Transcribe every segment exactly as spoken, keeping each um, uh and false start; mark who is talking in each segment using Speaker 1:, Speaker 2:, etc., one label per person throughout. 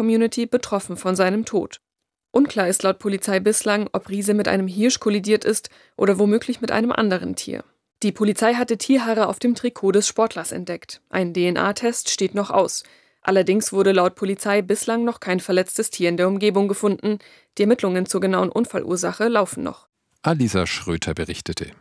Speaker 1: Community betroffen von seinem Tod. Unklar ist laut Polizei bislang, ob Riese mit einem Hirsch kollidiert ist oder womöglich mit einem anderen Tier. Die Polizei hatte Tierhaare auf dem Trikot des Sportlers entdeckt. Ein D N A-Test steht noch aus. Allerdings wurde laut Polizei bislang noch kein verletztes Tier in der Umgebung gefunden. Die Ermittlungen zur genauen Unfallursache laufen noch.
Speaker 2: Alisa Schröter berichtete.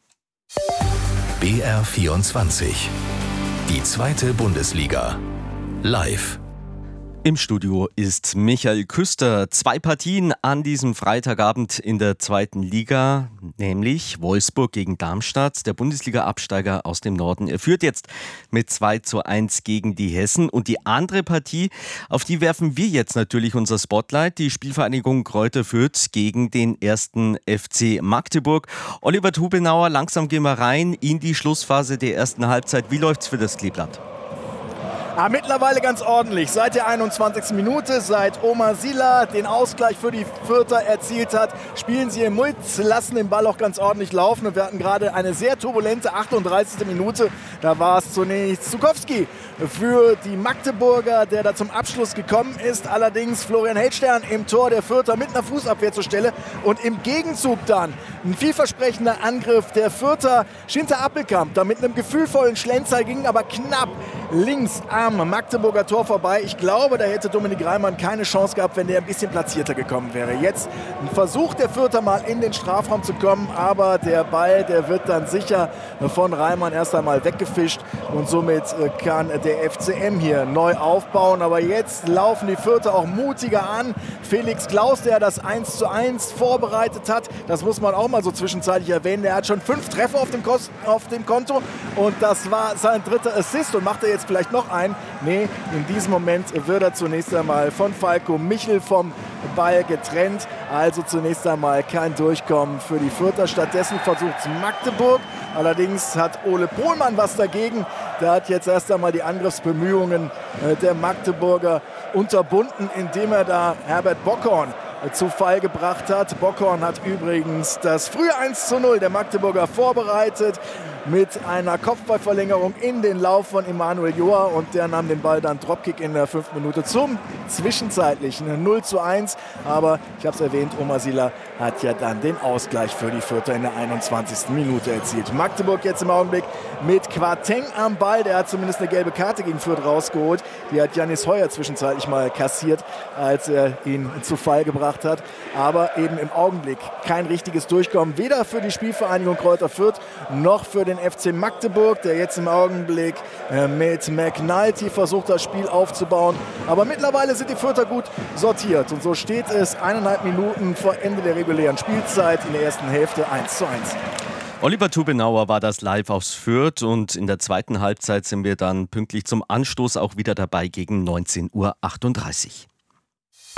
Speaker 3: B R vierundzwanzig. Die zweite Bundesliga. Live.
Speaker 4: Im Studio ist Michael Küster. Zwei Partien an diesem Freitagabend in der zweiten Liga, nämlich Wolfsburg gegen Darmstadt, der Bundesliga-Absteiger aus dem Norden. Er führt jetzt mit zwei zu eins gegen die Hessen. Und die andere Partie, auf die werfen wir jetzt natürlich unser Spotlight, die Spielvereinigung Greuther Fürth gegen den ersten F C Magdeburg. Oliver Tubenauer, langsam gehen wir rein in die Schlussphase der ersten Halbzeit. Wie läuft's für das Kleeblatt?
Speaker 5: Ah, mittlerweile ganz ordentlich. Seit der einundzwanzigsten Minute, seit Omar Sila den Ausgleich für die Fürther erzielt hat, spielen sie im Mulz, lassen den Ball auch ganz ordentlich laufen. Und wir hatten gerade eine sehr turbulente achtunddreißigste Minute. Da war es zunächst Zukowski für die Magdeburger, der da zum Abschluss gekommen ist. Allerdings Florian Heldstern im Tor der Fürther mit einer Fußabwehr zur Stelle. Und im Gegenzug dann ein vielversprechender Angriff der Fürther. Schinter Appelkamp, da mit einem gefühlvollen Schlenzer, ging aber knapp links am Magdeburger Tor vorbei. Ich glaube, da hätte Dominik Reimann keine Chance gehabt, wenn der ein bisschen platzierter gekommen wäre. Jetzt ein Versuch der Fürther mal in den Strafraum zu kommen, aber der Ball, der wird dann sicher von Reimann erst einmal weggefischt und somit kann der F C M hier neu aufbauen. Aber jetzt laufen die Fürther auch mutiger an. Felix Klaus, der das eins zu eins vorbereitet hat, das muss man auch mal so zwischenzeitlich erwähnen. Der hat schon fünf Treffer auf dem, Kost- auf dem Konto und das war sein dritter Assist und macht er jetzt vielleicht noch einen. Nee, in diesem Moment wird er zunächst einmal von Falco Michel vom Ball getrennt. Also zunächst einmal kein Durchkommen für die Fürther. Stattdessen versucht es Magdeburg. Allerdings hat Ole Pohlmann was dagegen. Der hat jetzt erst einmal die Angriffsbemühungen der Magdeburger unterbunden, indem er da Herbert Bockhorn zu Fall gebracht hat. Bockhorn hat übrigens das frühe eins zu null der Magdeburger vorbereitet mit einer Kopfballverlängerung in den Lauf von Emanuel Joa und der nahm den Ball dann Dropkick in der fünften Minute zum zwischenzeitlichen null zu eins. Aber ich habe es erwähnt, Omar Sila hat ja dann den Ausgleich für die Fürther in der einundzwanzigsten Minute erzielt. Magdeburg jetzt im Augenblick mit Quateng am Ball. Der hat zumindest eine gelbe Karte gegen Fürth rausgeholt. Die hat Janis Heuer zwischenzeitlich mal kassiert, als er ihn zu Fall gebracht hat. Aber eben im Augenblick kein richtiges Durchkommen, weder für die Spielvereinigung Greuther Fürth noch für den F C Magdeburg, der jetzt im Augenblick mit McNulty versucht, das Spiel aufzubauen. Aber mittlerweile sind die Fürther gut sortiert. Und so steht es eineinhalb Minuten vor Ende der regulären Spielzeit in der ersten Hälfte eins zu eins.
Speaker 4: Oliver Tubenauer war das live aus Fürth und in der zweiten Halbzeit sind wir dann pünktlich zum Anstoß auch wieder dabei gegen neunzehn Uhr achtunddreißig.